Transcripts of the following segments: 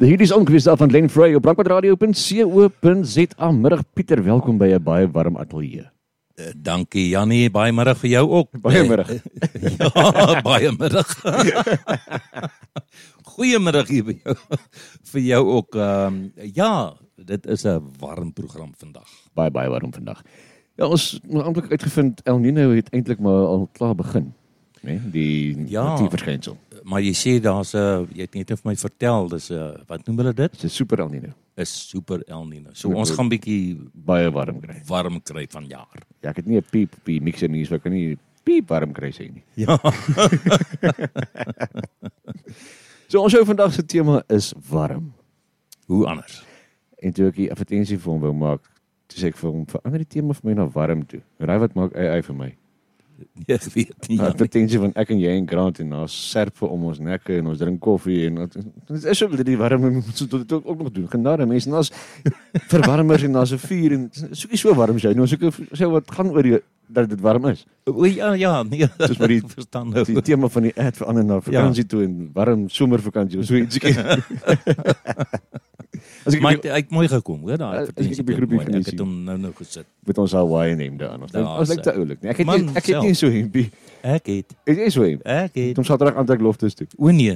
Hierdie is ongewees daar van Glenn Frey op brakwaterradio.co.za. Middag Pieter, welkom by 'n baie warm ateljee. Dankie Jannie, baie middag vir jou ook. Baie middag. Ja, baie middag. Goeiemiddag hier by jou. Vir jou ook. Ja, dit is 'n warm program vandag. Baie warm vandag. Ja, ons het eintlik uitgevind El Nino het eintlik maar al klaar begin, né? Die natuurverskynsel. Maar jy sê daar's jy het net vir my vertel, dis wat noem hulle dit? Dit is super El Nino. Is super El Nino. So ons gaan bietjie Baie warm kry. Van jaar. Ja, ek het nie 'n piep op die mixer nie, so ek kan nie piep warm kry sê nie. Ja. So ons ou vandag se tema is warm. Hoe anders? En toe ek die advertensie vir hom wou maak, toe sê ek vir hom, verander die tema vir my na warm toe. Raai wat maak hy vir my? Ek weet nie. Advertensie van ek en jy en Grant en ons serpe om ons nekke en ons drink koffie en dit is so dit die warm moet dit ook nog doen. Genade mense, en ons verwarmers en ons 'n vuur en soekie so warm jy. Nou sê wat gaan oor die dat dit warm is. O ja, nee. Dis maar die verstaan nou. Die tema van die ad verander na vakansie toe en warm somervakansie of so ietsie. Maar hy het mooi gekom, hoor, daai advertensie. Ek het hom nou gesit. Met ons Hawaiian hemde aan. Ons lyk te oulik, nee. Ek het nie so hempie. Ek het so hempie. Ek het Om Saterdag aantrek loftes toe. O nee.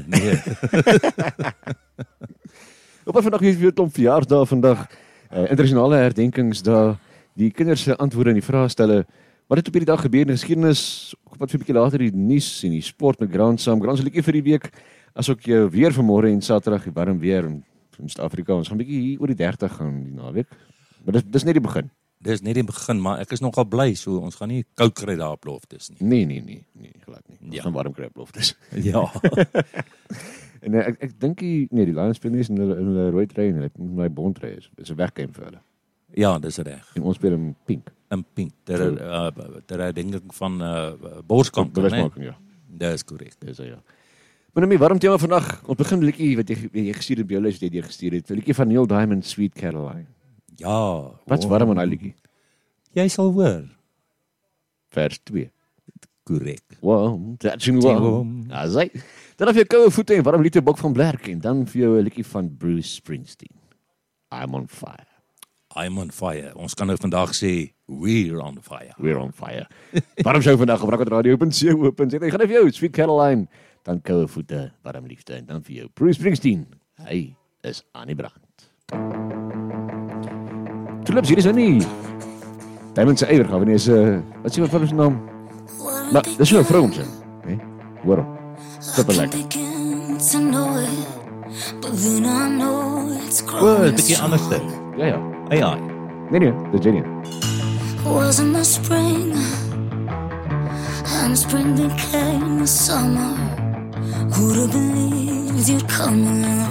Op vandag is weer 'n klomp verjaarsdae vandag. Internasionale herdenkingsdae. Die kinders se antwoorde aan die vrae stelle. Wat het op hierdie dag gebeur in die geskiedenis? Wat vir 'n bietjie later die nuus en die sport met Grant saam. Grant se liedjie vir die week. Asook jou weer vanmôre en Saterdag die warm weer in Suid-Afrika. Ons gaan 'n bietjie hier oor die 30 gaan die naweek. Maar dis net die begin. Dis net die begin, maar ek is nogal bly so ons gaan nie koud kry daar op loftes nie. Nee, glad nie. Ons gaan warm kry op loftes. Ja. En ek dink die Lions speel nie in hulle rooi trui en hulle moet my bont trui is. Dis 'n wegkem vir hulle. Ja, dis reg. En ons speel in pink. In pink. Ter ding van borskanker, né? Ja. Dis korrek. Dis ja. Maar nou my warm tema vandag. Ons begin 'n liedjie wat jy gestuur het by jou lys wat jy gestuur het. 'n Liedjie van Neil Diamond, Sweet Caroline. Ja. Wat's warm aan daai liedjie? Jy sal hoor. Vers 2. Korrek. Wow, that's in warm. Asai. Dan vir jou koue voete en warm liedjie Bok van Blerk en dan vir jou 'n liedjie van Bruce Springsteen. I'm on fire. I'm on fire. Ons kan nou vandag sê we're on fire. We're on fire. Warm show vandag op brakwaterradio.co.za. Ek gaan vir jou Sweet Caroline, dan koue voete, warm liefde en dan vir jou Bruce Springsteen. Hy is aan die brand. Tulips, hier is nie. Diamond se eier gaan wanneer is wat sê wat van sy naam? Maar dis so 'n vrou omsin, hè? Hoor. Super lekker. O, 'n bietjie anders stuk. Ja. AI. Nee, dis Jenny. Wasn't the spring, and spring became the summer. Who'd have believed you'd come along?